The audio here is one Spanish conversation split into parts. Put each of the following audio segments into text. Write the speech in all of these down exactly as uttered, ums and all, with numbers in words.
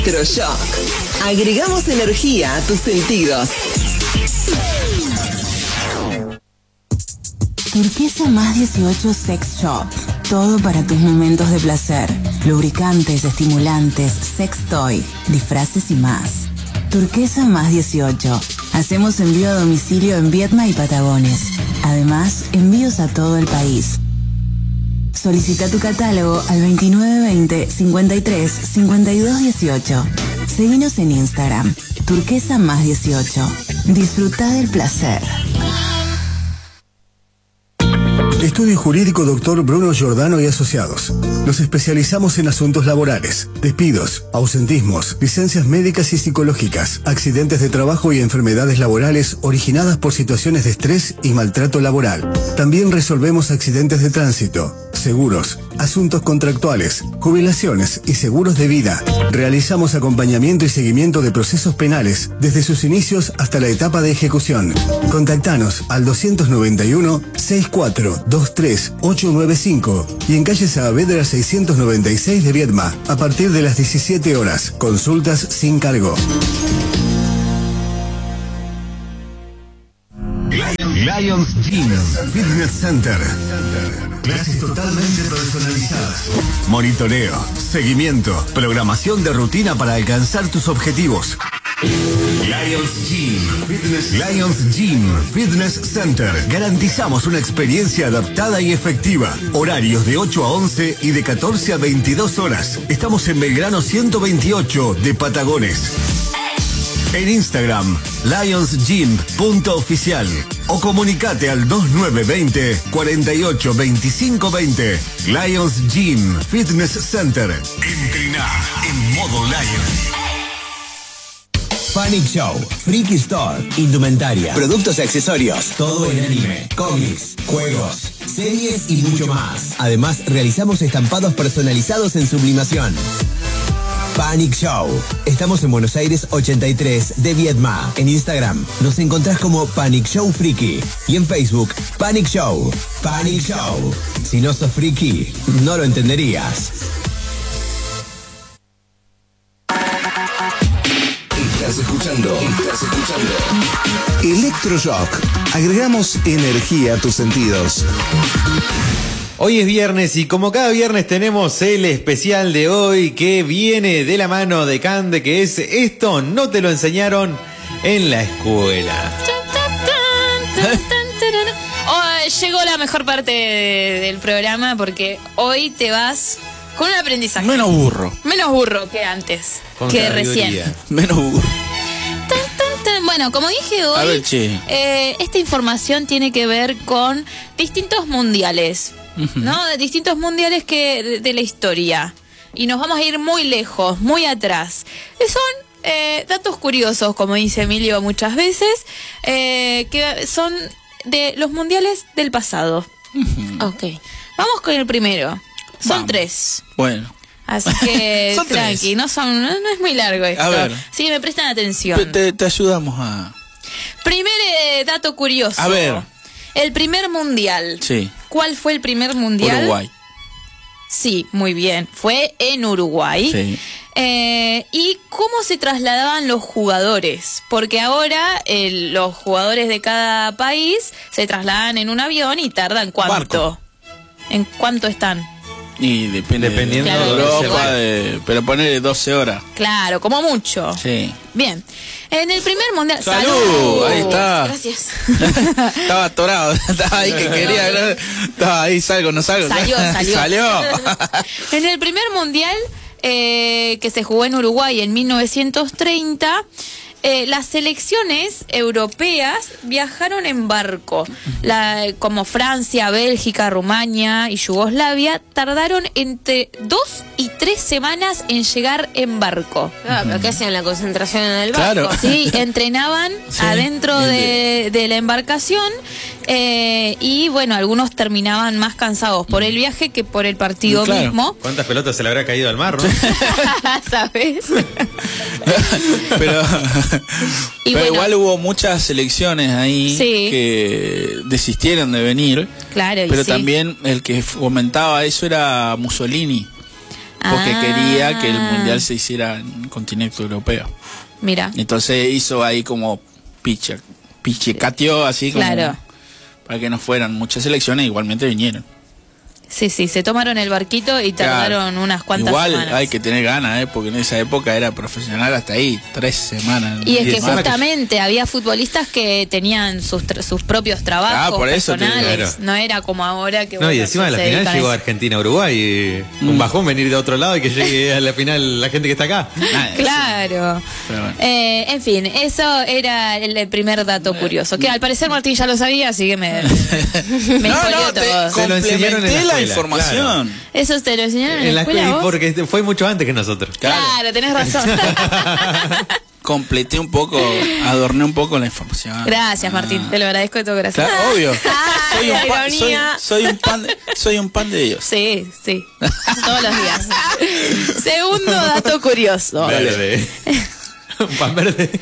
Electroshock. Agregamos energía a tus sentidos. Turquesa más dieciocho Sex Shop. Todo para tus momentos de placer. Lubricantes, estimulantes, sex toy, disfraces y más. Turquesa más dieciocho. Hacemos envío a domicilio en Viedma y Patagones. Además, envíos a todo el país. Solicita tu catálogo al veintinueve veinte, cincuenta y tres, cincuenta y dos dieciocho. Seguinos en Instagram, Turquesa más dieciocho. Disfruta del placer. Estudio Jurídico Doctor Bruno Giordano y Asociados. Nos especializamos en asuntos laborales, despidos, ausentismos, licencias médicas y psicológicas, accidentes de trabajo y enfermedades laborales originadas por situaciones de estrés y maltrato laboral. También resolvemos accidentes de tránsito, seguros, asuntos contractuales, jubilaciones y seguros de vida. Realizamos acompañamiento y seguimiento de procesos penales desde sus inicios hasta la etapa de ejecución. Contactanos al doscientos noventa y uno, sesenta y cuatro, veintitrés, ochocientos noventa y cinco y en calle Saavedra seiscientos noventa y seis de Viedma a partir de las diecisiete horas. Consultas sin cargo. Lions Gym Fitness Center. Clases totalmente personalizadas. Monitoreo, seguimiento, programación de rutina para alcanzar tus objetivos. Lions Gym Fitness Lions Gym Fitness Center. Garantizamos una experiencia adaptada y efectiva. Horarios de ocho a once y de catorce a veintidós horas. Estamos en Belgrano ciento veintiocho de Patagones. En Instagram, lions gym punto oficial o comunicate al veintinueve veinte, cuarenta y ocho, veinticinco veinte. Lions Gym Fitness Center. Entrená en modo Lions. Panic Show, Freaky Store, indumentaria, productos y accesorios, todo en anime, cómics, juegos, series y mucho más. Además, realizamos estampados personalizados en sublimación. Panic Show. Estamos en Buenos Aires ochenta y tres de Viedma. En Instagram nos encontrás como Panic Show Friki y en Facebook Panic Show. Panic Show. Si no sos friki, no lo entenderías. Estás escuchando, estás escuchando Electroshock. Agregamos energía a tus sentidos. Hoy es viernes y como cada viernes tenemos el especial de hoy que viene de la mano de Cande, que es Esto no te lo enseñaron en la escuela. Oh, llegó la mejor parte de, del programa porque hoy te vas con un aprendizaje. Menos burro. Menos burro que antes, Con que sabiduría. recién. Menos burro. Bueno, como dije hoy, A ver, che. eh, esta información tiene que ver con distintos mundiales, uh-huh. ¿no? De distintos mundiales que de, de la historia. Y nos vamos a ir muy lejos, muy atrás. Son eh, datos curiosos, como dice Emilio muchas veces, eh, que son de los mundiales del pasado. Uh-huh. Ok. Vamos con el primero. Son vamos. tres. Bueno. Así que tranqui, no, son, no, no es muy largo esto. A ver. Sí, me prestan atención. Te, te ayudamos a... Primer eh, dato curioso. A ver. El primer mundial. Sí. ¿Cuál fue el primer mundial? Uruguay. Sí, muy bien. Fue en Uruguay. Sí. Eh, ¿Y cómo se trasladaban los jugadores? Porque ahora eh, los jugadores de cada país se trasladan en un avión y tardan ¿cuánto? Barco. ¿En cuánto están? Y depende Dependiendo de claro, Europa, de, pero ponerle doce horas. Claro, como mucho. Sí. Bien. En el primer mundial... ¡Salud! ¡Salud! Ahí está. Gracias. Estaba atorado. Estaba ahí que quería... ¿no? Estaba ahí, salgo, no salgo. Salió, salió. Salió. En el primer mundial eh, que se jugó en Uruguay en mil novecientos treinta... Eh, las selecciones europeas viajaron en barco, la, como Francia, Bélgica, Rumania y Yugoslavia tardaron entre dos y tres semanas en llegar en barco. Ah, pero ¿qué hacían la concentración en el barco? Claro. Sí, entrenaban sí, adentro de, de la embarcación eh, y bueno, algunos terminaban más cansados por el viaje que por el partido claro. mismo. ¿Cuántas pelotas se le habrá caído al mar, no? ¿Sabes? Pero... Y Pero bueno, igual hubo muchas selecciones ahí sí. que desistieron de venir. Claro, y pero sí. también el que fomentaba eso era Mussolini. porque Ah. quería que el mundial se hiciera en el continente europeo. Mira. Entonces hizo ahí como picha, pichicateó así como Claro. para que no fueran muchas selecciones, igualmente vinieron. Sí, sí, se tomaron el barquito y tardaron Claro. unas cuantas Igual semanas. hay que tener ganas, ¿eh? Porque en esa época era profesional hasta ahí, tres semanas. Y es diez que semanas. justamente había futbolistas que tenían sus, tra- sus propios trabajos Ah, por eso te- personales. claro. No era como ahora que No, y bueno, encima de la se final dedican a llegó eso. Argentina-Uruguay. y Un bajón venir de otro lado y que llegue a la final la gente que está acá. Ah, eso. Claro. Pero bueno. Eh, en fin, eso era el, el primer dato curioso. Que al parecer Martín ya lo sabía, así que me, me No, spoileó no, te todo. Se lo enseñaron en la complementé la escuela, información. Eso te lo enseñaron en, En la escuela, escuela, vos? porque fue mucho antes que nosotros. Claro, tenés razón. Completé un poco, adorné un poco la información. Gracias, Martín. Te lo agradezco de todo corazón. Claro, obvio. Ay, soy, un la pan, soy, ironía. soy un pan de, soy un pan de ellos. Sí, sí. Todos los días. Segundo dato curioso. Verde. Un pan verde.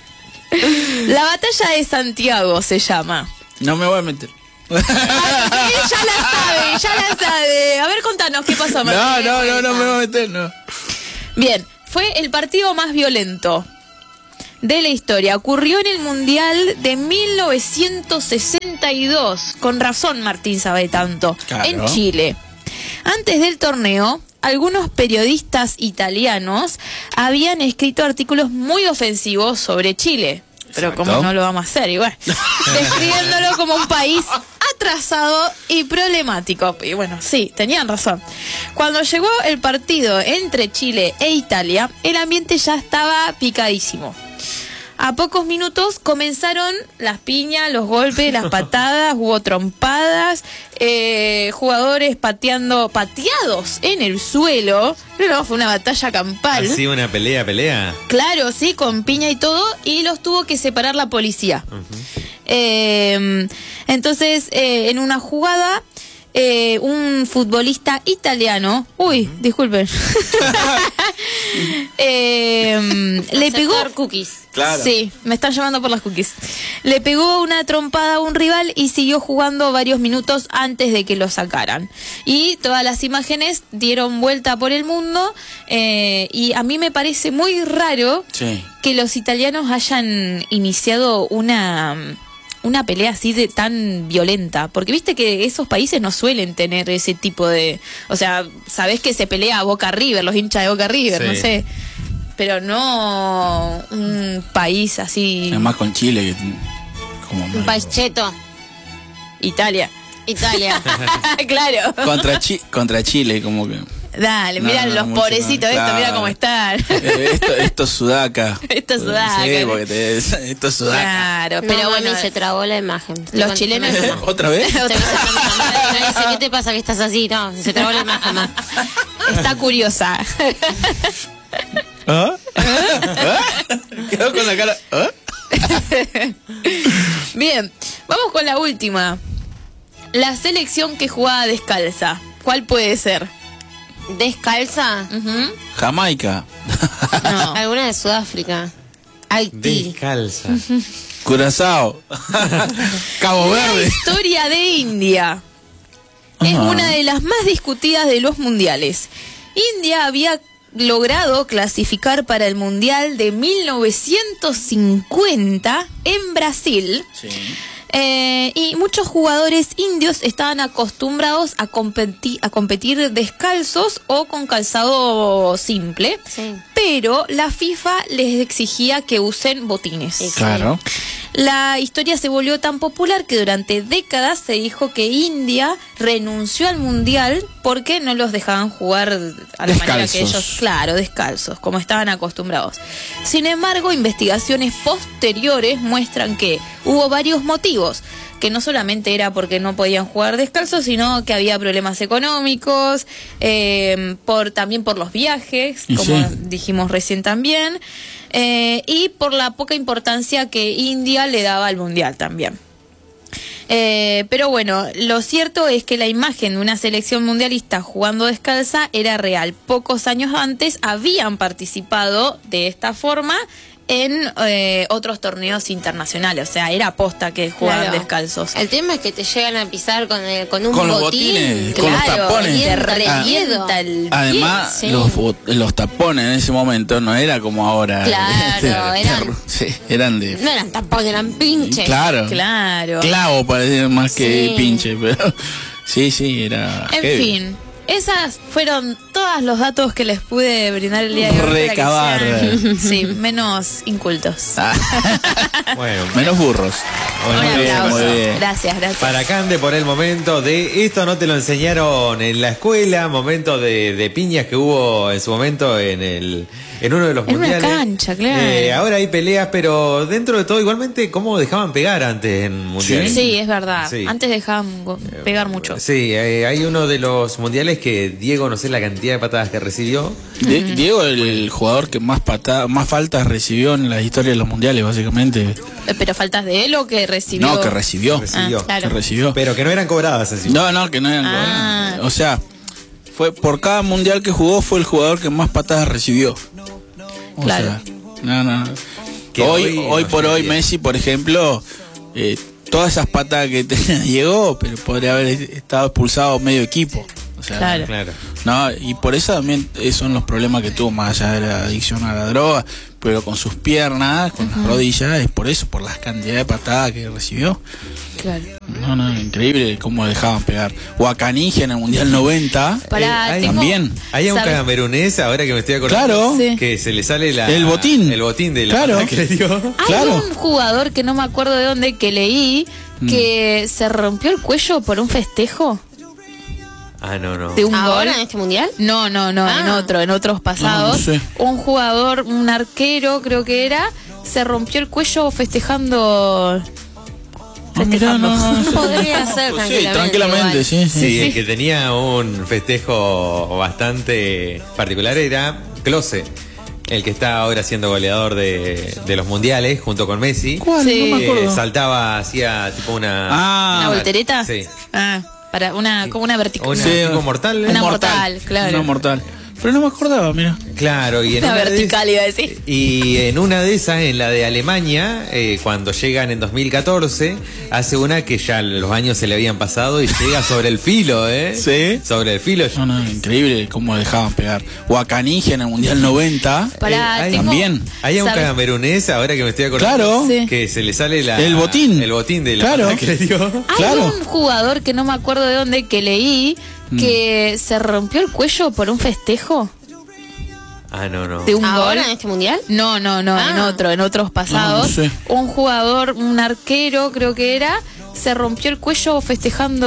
La batalla de Santiago se llama. No me voy a meter. Ay, ya la sabe, ya la sabe. A ver, contanos qué pasó, No, Martín. no, no, no me voy a meter, no. Bien, fue el partido más violento de la historia. Ocurrió en el Mundial de mil novecientos sesenta y dos. Con razón Martín sabe tanto. Claro. En Chile. Antes del torneo, algunos periodistas italianos habían escrito artículos muy ofensivos sobre Chile. Pero Exacto. como no lo vamos a hacer igual. Describiéndolo como un país atrasado y problemático. Y bueno, sí, tenían razón. Cuando llegó el partido entre Chile e Italia, el ambiente ya estaba picadísimo. A pocos minutos comenzaron las piñas, los golpes, las patadas, hubo trompadas, eh, jugadores pateando, pateados en el suelo. No, fue una batalla campal. Así una pelea, pelea. Claro, sí, con piña y todo, y los tuvo que separar la policía. Eh, entonces, eh, en una jugada, eh, un futbolista italiano, uy, disculpen, eh, le pegó... Aceptar cookies. Claro. Sí, me están llamando por las cookies. Le pegó una trompada a un rival y siguió jugando varios minutos antes de que lo sacaran. Y todas las imágenes dieron vuelta por el mundo, eh, y a mí me parece muy raro Sí. que los italianos hayan iniciado una, una pelea así de tan violenta. Porque viste que esos países no suelen tener ese tipo de... O sea, sabés que se pelea a Boca River, los hinchas de Boca River, Sí. no sé. Pero no un país así... Además con Chile, que como Un país cheto. Italia. Italia. Claro. contra Chi- contra Chile, como que Dale, No, mira no, los mucho pobrecitos no, estos, mira claro. cómo están. eh, esto, esto es sudaca. Esto es sudaca. Sí, porque te, esto es sudaca. Claro, Pero pero bueno, se trabó la imagen. los chilenos... ¿Otra vez? Estoy pensando en mi mamá y me dice, ¿qué te pasa que estás así? No, se trabó la imagen más. Está curiosa. ¿Ah? ¿Ah? Quedó con la cara. ¿Ah? Bien, vamos con la última. La selección que jugaba descalza. ¿Cuál puede ser? ¿Descalza? Ujú. Jamaica. No. Alguna de Sudáfrica. Haití. Descalza. Curazao. Cabo La Verde. historia de India es Ajá. una de las más discutidas de los mundiales. India había logrado clasificar para el mundial de mil novecientos cincuenta en Brasil. Sí. Eh, y muchos jugadores indios estaban acostumbrados a, competi- a competir descalzos o con calzado simple, Sí. pero la FIFA les exigía que usen botines. Sí. Claro. La historia se volvió tan popular que durante décadas se dijo que India renunció al mundial porque no los dejaban jugar a la manera que Descalzos. ellos, claro, descalzos, como estaban acostumbrados. Sin embargo, investigaciones posteriores muestran que hubo varios motivos, que no solamente era porque no podían jugar descalzos, sino que había problemas económicos, eh, por también por los viajes, Y como sí. dijimos recién también, eh, y por la poca importancia que India le daba al mundial también. Eh, pero bueno, lo cierto es que la imagen de una selección mundialista jugando descalza era real. Pocos años antes habían participado de esta forma en eh, otros torneos internacionales. O sea, era aposta que jugaban Claro. descalzos. El tema es que te llegan a pisar con, el- con un Con los botín. botines, con los Claro, tapones. y te Ah. revienta el pie. Además, sí. los, bot- los tapones en ese momento no era como ahora. Claro, eran- Sí, eran de. No eran tapones, eran pinches. Claro. Claro. Clavo parecía más que Sí. pinche, pero. Sí, sí, era. En heavy. fin, esas fueron todos los datos que les pude brindar el día de hoy. para que Recabar. sean, sí, menos incultos. Ah, Bueno, menos burros. bueno, Un muy bien, aplauso. muy bien. Gracias, gracias. Para Cande por el momento de esto no te lo enseñaron en la escuela, momento de, de piñas que hubo en su momento en el en uno de los En una mundiales. cancha, claro. Eh, ahora hay peleas, pero dentro de todo igualmente cómo dejaban pegar antes en mundiales. Sí, es verdad. Sí. Antes dejaban go- pegar mucho. Sí, eh, hay uno de los mundiales que Diego no sé la cantidad de patadas que recibió. Die- Diego, el, el jugador que más patadas, más faltas recibió en la historia de los mundiales, básicamente. Eh, Pero faltas de él o que recibió. No, que recibió. Recibió. Ah, claro. Que recibió. Pero que no eran cobradas encima. No, no, que no eran. Ah. O sea, fue por cada mundial que jugó fue el jugador que más patadas recibió. O Claro. sea, no, no. Que hoy, hoy hoy no por hoy llegaría. Messi, por ejemplo, eh, todas esas patadas que tenía llegó, pero podría haber estado expulsado medio equipo. O sea, Claro. Claro. no, y por eso también esos son los problemas que tuvo, más allá de la adicción a la droga, pero con sus piernas, con las rodillas, es por eso, por las cantidades de patadas que recibió. Claro. No, no, increíble cómo dejaban pegar. O a Canigia en el Mundial noventa, Pará, Eh, tengo- también. Hay un ¿Sabes? camerunés, ahora que me estoy acordando, Claro. Sí. que se le sale la, El botín. el botín de la Claro. patada que le dio. Hay Claro. un jugador que no me acuerdo de dónde que leí que se rompió el cuello por un festejo Ah, no, no. de un ¿Ahora gol. en este mundial? No, no, no, Ah. en otro, en otros pasados. No, no sé. Un jugador, un arquero creo que era, se rompió el cuello festejando. Ah, mirá, no, no, no sé. Podría ser Sí, tranquilamente. tranquilamente, igual. sí, sí. Sí, el que tenía un festejo bastante particular era Klose, el que está ahora siendo goleador de, de los mundiales junto con Messi. ¿Cuál? Sí. No me Que acuerdo. saltaba, hacía tipo una... Ah, ¿Una voltereta? Sí. Ah, para una, como una vertical. Una Sí. tipo mortal. ¿eh? Una mortal, claro. Una mortal. Pero no me acordaba, mira. Claro, y en Una una de vertical iba a decir. Y en una de esas, en la de Alemania, eh, cuando llegan en dos mil catorce, hace una que ya los años se le habían pasado y llega sobre el filo, ¿eh? Sí. Sobre el filo. No, no, increíble cómo dejaban pegar. O a Canigia en el Mundial noventa, Pará, Eh, hay- tengo- también. Hay un ¿sabes? camerunés, ahora que me estoy acordando, Claro. Sí. que se le sale la, El botín. El botín de la Claro. patada que le dio. Hay Claro. un jugador que no me acuerdo de dónde que leí que se rompió el cuello por un festejo Ah, no, no. de un ¿Ahora gol. en este mundial? No, no, no, Ah. en otro, en otros pasados. No, no sé. Un jugador, un arquero creo que era, se rompió el cuello festejando